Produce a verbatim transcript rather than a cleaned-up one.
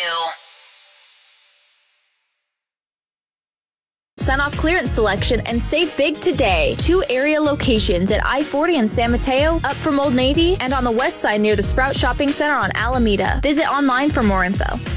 Sign off clearance selection and save big today. Two area locations at I forty in San Mateo, up from Old Navy, and on the west side near the Sprout Shopping Center on Alameda. Visit online for more info.